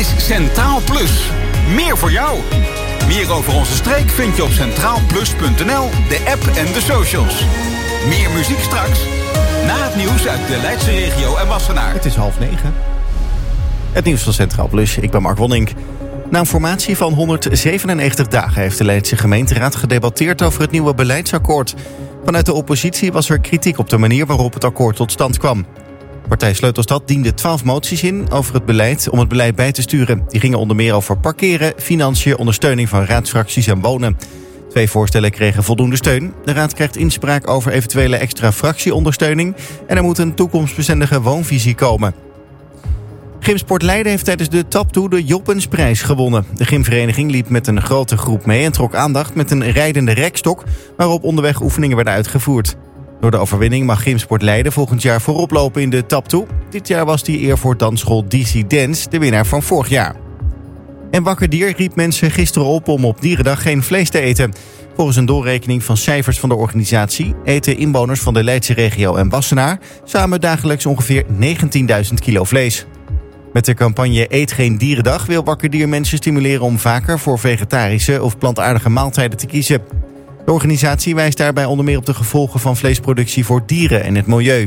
is Centraal Plus. Meer voor jou. Meer over onze streek vind je op centraalplus.nl, de app en de socials. Meer muziek straks, na het nieuws uit de Leidse regio en Wassenaar. Het is 8:30. Het nieuws van Centraal Plus, ik ben Mark Wonink. Na een formatie van 197 dagen heeft de Leidse gemeenteraad gedebatteerd over het nieuwe beleidsakkoord. Vanuit de oppositie was er kritiek op de manier waarop het akkoord tot stand kwam. Partij Sleutelstad diende 12 moties in over het beleid om het beleid bij te sturen. Die gingen onder meer over parkeren, financiën, ondersteuning van raadsfracties en wonen. 2 voorstellen kregen voldoende steun. De raad krijgt inspraak over eventuele extra fractieondersteuning en er moet een toekomstbestendige woonvisie komen. Gymsport Leiden heeft tijdens de Tap Toe de Joppensprijs gewonnen. De gymvereniging liep met een grote groep mee en trok aandacht met een rijdende rekstok waarop onderweg oefeningen werden uitgevoerd. Door de overwinning mag Gymsport Leiden volgend jaar voorop lopen in de Tap Toe. Dit jaar was die eer voor dansschool DC Dance, de winnaar van vorig jaar. En Wakker Dier riep mensen gisteren op om op Dierendag geen vlees te eten. Volgens een doorrekening van cijfers van de organisatie eten inwoners van de Leidse regio en Wassenaar samen dagelijks ongeveer 19.000 kilo vlees. Met de campagne Eet geen Dierendag wil Wakker Dier mensen stimuleren om vaker voor vegetarische of plantaardige maaltijden te kiezen. De organisatie wijst daarbij onder meer op de gevolgen van vleesproductie voor dieren en het milieu.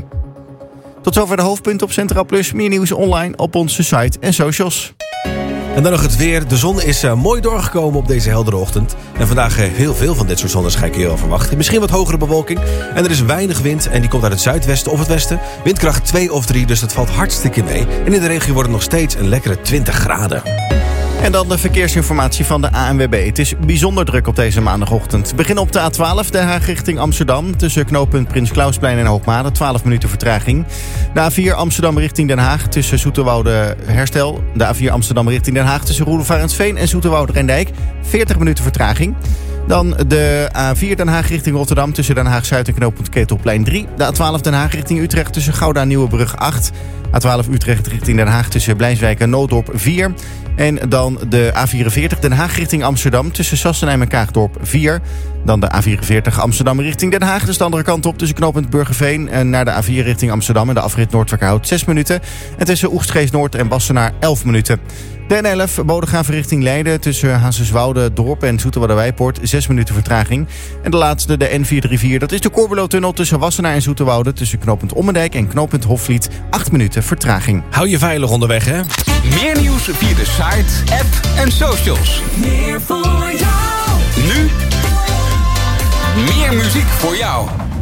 Tot zover de hoofdpunten op Centraal Plus. Meer nieuws online op onze site en socials. En dan nog het weer. De zon is mooi doorgekomen op deze heldere ochtend. En vandaag heel veel van dit soort zonneschijn kun je wel verwachten. Misschien wat hogere bewolking. En er is weinig wind en die komt uit het zuidwesten of het westen. Windkracht 2 of 3, dus dat valt hartstikke mee. En in de regio wordt het nog steeds een lekkere 20 graden. En dan de verkeersinformatie van de ANWB. Het is bijzonder druk op deze maandagochtend. Begin op de A12, Den Haag richting Amsterdam. Tussen knooppunt Prins Klausplein en Hoogmade, 12 minuten vertraging. De A4 Amsterdam richting Den Haag tussen Zoeterwoude Herstel. De A4 Amsterdam richting Den Haag tussen Roelofarensveen en Zoeterwoude Rijndijk. 40 minuten vertraging. Dan de A4 Den Haag richting Rotterdam tussen Den Haag-Zuid en knooppunt Ketelplein 3. De A12 Den Haag richting Utrecht tussen Gouda en Nieuwebrug 8. A12 Utrecht richting Den Haag tussen Blijswijk en Nooddorp 4. En dan de A44 Den Haag richting Amsterdam tussen Sassenheim en Kaagdorp 4. Dan de A44 Amsterdam richting Den Haag. Dus de andere kant op tussen knooppunt Burgerveen en naar de A4 richting Amsterdam. En de afrit Noordwijkerhout 6 minuten. En tussen Oegstgeest Noord en Wassenaar 11 minuten. De N11 Bodegraven richting Leiden tussen Hazenswoude, Dorp en Zoeterwoude-Wijpoort 6 minuten vertraging. En de laatste, de N434, dat is de Corbulo-tunnel tussen Wassenaar en Zoeterwoude tussen knooppunt Ommendijk en knooppunt Hofvliet 8 minuten vertraging. Hou je veilig onderweg, hè? Meer nieuws via de site, app en socials. Meer voor jou. Nu meer muziek voor jou.